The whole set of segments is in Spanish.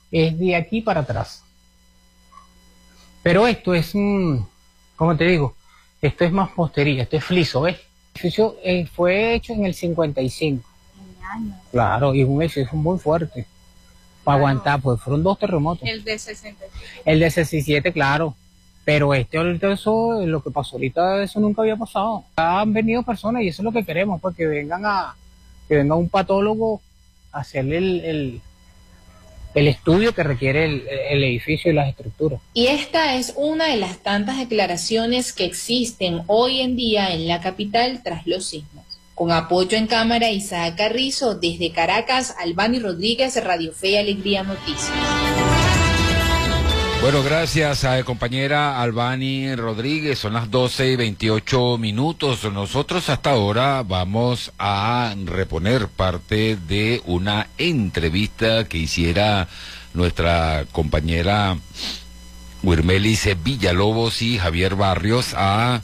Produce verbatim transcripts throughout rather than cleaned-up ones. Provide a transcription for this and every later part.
es de aquí para atrás. Pero esto es, mm, como te digo, esto es mampostería, esto es fliso, ¿ves? El edificio eh, fue hecho en el cincuenta y cinco. Claro, y es un edificio muy fuerte. Para claro. aguantar, pues fueron dos terremotos. El de sesenta y siete. El de sesenta y siete, claro. Pero este ahorita, eso, lo que pasó ahorita, eso nunca había pasado. Han venido personas y eso es lo que queremos, pues que vengan a, que venga un patólogo a hacerle el, el, el estudio que requiere el, el edificio y las estructuras. Y esta es una de las tantas declaraciones que existen hoy en día en la capital tras los sismos. Con apoyo en cámara, Isaac Carrizo, desde Caracas, Albany Rodríguez, Radio Fe y Alegría Noticias. Bueno, gracias a la compañera Albany Rodríguez, son las doce y veintiocho minutos. Nosotros hasta ahora vamos a reponer parte de una entrevista que hiciera nuestra compañera Wirmelis Villalobos y Javier Barrios a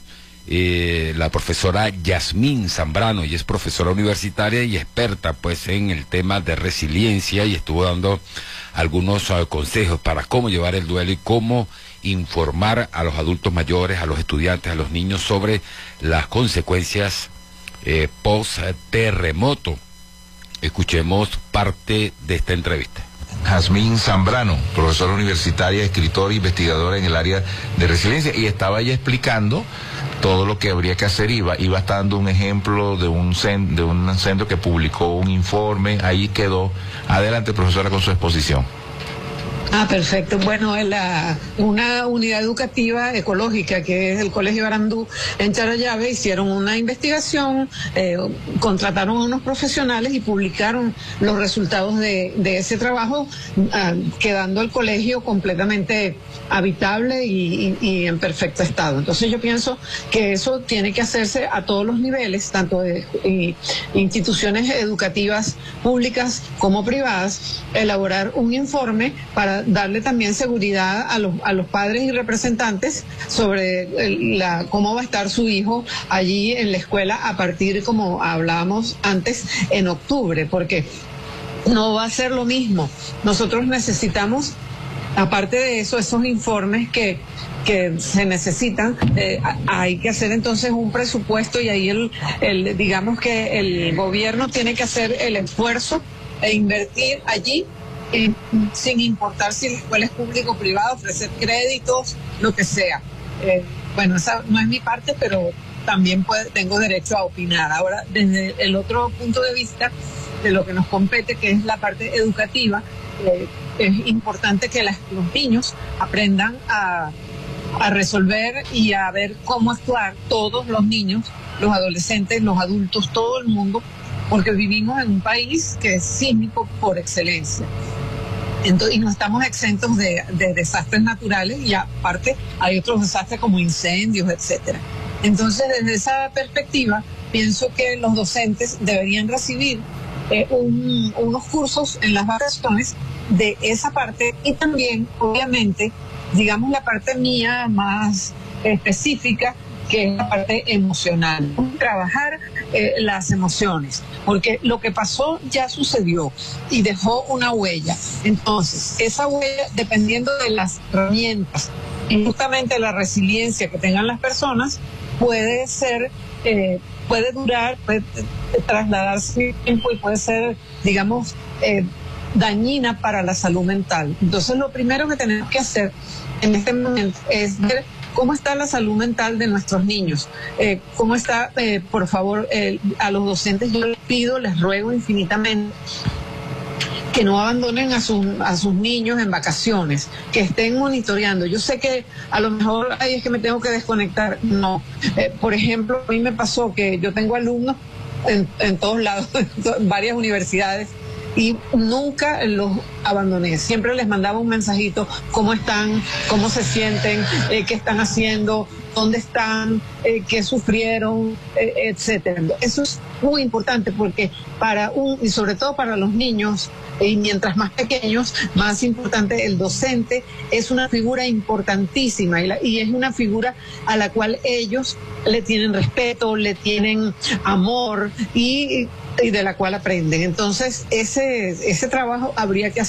eh, la profesora Yasmín Zambrano. Ella es profesora universitaria y experta pues en el tema de resiliencia y estuvo dando algunos uh, consejos para cómo llevar el duelo y cómo informar a los adultos mayores, a los estudiantes, a los niños sobre las consecuencias eh, post-terremoto. Escuchemos parte de esta entrevista. Yasmín Zambrano, profesora universitaria, escritora e investigadora en el área de resiliencia, y estaba ella explicando todo lo que habría que hacer. Iba, iba dando un ejemplo de un, cen, de un centro que publicó un informe, ahí quedó. Adelante, profesora, con su exposición. Ah, perfecto. Bueno, la, una unidad educativa ecológica que es el Colegio Arandú en Charallave hicieron una investigación, eh, contrataron a unos profesionales y publicaron los resultados de, de ese trabajo, uh, quedando el colegio completamente habitable y, y, y en perfecto estado. Entonces yo pienso que eso tiene que hacerse a todos los niveles, tanto de y, instituciones educativas públicas como privadas, elaborar un informe para darle también seguridad a los, a los padres y representantes sobre el, la, cómo va a estar su hijo allí en la escuela a partir, como hablábamos antes, en octubre, porque no va a ser lo mismo. Nosotros necesitamos, aparte de eso, esos informes que, que se necesitan, eh, hay que hacer entonces un presupuesto y ahí el, el, digamos que el gobierno tiene que hacer el esfuerzo e invertir allí, eh, sin importar si la escuela es pública o privada, ofrecer créditos, lo que sea. Eh, bueno, esa no es mi parte, pero también puede, tengo derecho a opinar. Ahora, desde el otro punto de vista de lo que nos compete, que es la parte educativa, eh, es importante que las, los niños aprendan a, a resolver y a ver cómo actuar, todos los niños, los adolescentes, los adultos, todo el mundo, porque vivimos en un país que es sísmico por excelencia. Entonces, y no estamos exentos de, de desastres naturales, y aparte hay otros desastres como incendios, etcétera. Entonces, desde esa perspectiva, pienso que los docentes deberían recibir eh, un, unos cursos en las vacaciones de esa parte, y también, obviamente, digamos la parte mía más específica, que es la parte emocional, trabajar eh, las emociones, porque lo que pasó ya sucedió y dejó una huella. Entonces, esa huella, dependiendo de las herramientas y justamente la resiliencia que tengan las personas, puede ser, eh, puede durar, puede trasladarse tiempo y puede ser, digamos, eh, dañina para la salud mental. Entonces, lo primero que tenemos que hacer en este momento es ver cómo está la salud mental de nuestros niños, eh, cómo está, eh, por favor, eh, a los docentes yo les pido, les ruego infinitamente que no abandonen a sus, a sus niños en vacaciones, que estén monitoreando. Yo sé que a lo mejor ahí es que me tengo que desconectar, no. Eh, por ejemplo, a mí me pasó que yo tengo alumnos en, en todos lados, en varias universidades, y nunca los abandoné. Siempre les mandaba un mensajito, cómo están, cómo se sienten, eh, qué están haciendo, dónde están, eh, qué sufrieron, eh, etcétera. Eso es muy importante porque para un, y sobre todo para los niños, y mientras más pequeños, más importante, el docente es una figura importantísima y, la, y es una figura a la cual ellos le tienen respeto, le tienen amor y, y de la cual aprenden. Entonces, ese, ese trabajo habría que hacer.